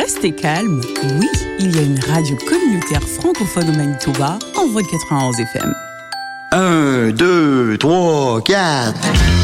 restez calme. Oui, il y a une radio communautaire francophone au Manitoba, Envol 91 FM. 1, 2, 3, 4.